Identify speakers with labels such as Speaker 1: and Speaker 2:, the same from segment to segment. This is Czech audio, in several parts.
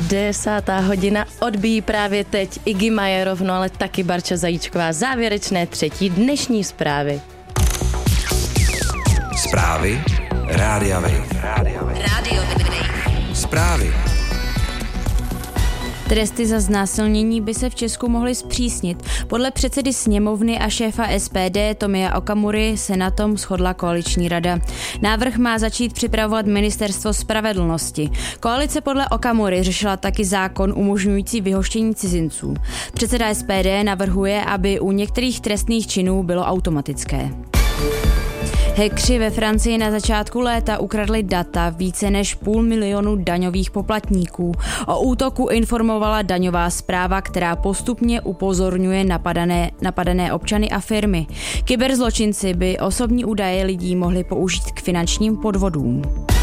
Speaker 1: 10:00 odbíjí právě teď Iggy Majerov, no ale taky Barča Zajíčková. Závěrečné třetí dnešní zprávy.
Speaker 2: Zprávy Rádia Wave. Zprávy.
Speaker 3: Tresty za znásilnění by se v Česku mohly zpřísnit. Podle předsedy sněmovny a šéfa SPD Tomia Okamury se na tom shodla koaliční rada. Návrh má začít připravovat Ministerstvo spravedlnosti. Koalice podle Okamury řešila taky zákon umožňující vyhoštění cizinců. Předseda SPD navrhuje, aby u některých trestných činů bylo automatické. Hackři ve Francii na začátku léta ukradli data více než 500 000 daňových poplatníků. O útoku informovala daňová správa, která postupně upozorňuje napadené občany a firmy. Kyberzločinci by osobní údaje lidí mohli použít k finančním podvodům.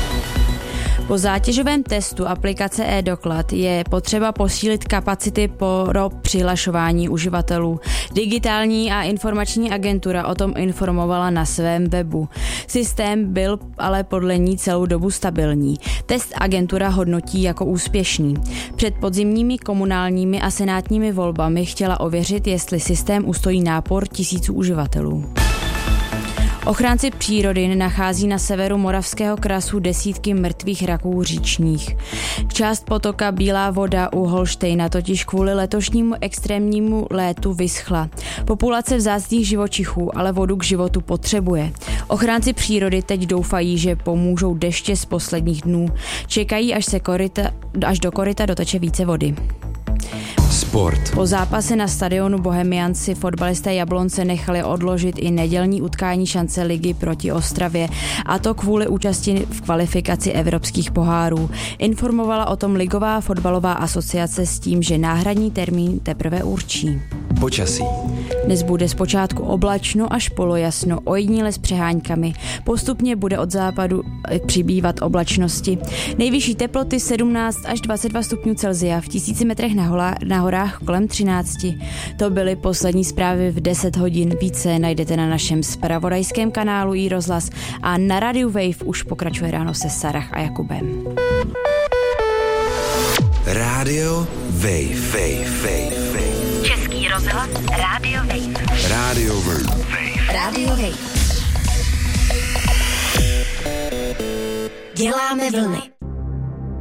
Speaker 3: Po zátěžovém testu aplikace e-doklad je potřeba posílit kapacity pro přihlašování uživatelů. Digitální a informační agentura o tom informovala na svém webu. Systém byl ale podle ní celou dobu stabilní. Test agentura hodnotí jako úspěšný. Před podzimními komunálními a senátními volbami chtěla ověřit, jestli systém ustojí nápor tisíců uživatelů. Ochránci přírody nachází na severu Moravského krasu desítky mrtvých raků říčních. Část potoka Bílá voda u Holštejna totiž kvůli letošnímu extrémnímu létu vyschla. Populace vzácných živočichů ale vodu k životu potřebuje. Ochránci přírody teď doufají, že pomůžou deště z posledních dnů. Čekají, až do koryta doteče více vody.
Speaker 2: Sport.
Speaker 3: Po zápase na stadionu Bohemians si fotbalisté Jablonce nechali odložit i nedělní utkání šance ligy proti Ostravě, a to kvůli účasti v kvalifikaci evropských pohárů. Informovala o tom Ligová fotbalová asociace s tím, že náhradní termín teprve určí.
Speaker 2: Počasí.
Speaker 3: Dnes bude zpočátku oblačno až polojasno, ojediněle s přeháňkami. Postupně bude od západu přibývat oblačnosti. Nejvyšší teploty 17 až 22 stupňů Celsia, v 1000 metrech na horách kolem 13. To byly poslední zprávy v 10 hodin. Více najdete na našem zpravodajském kanálu iRozhlas a na Radio Wave už pokračuje ráno se Sarah a Jakubem.
Speaker 2: Radio Wave.
Speaker 4: Český rozhlas Radio Wave.
Speaker 2: Radio Wave.
Speaker 4: Radio Wave. Děláme vlny.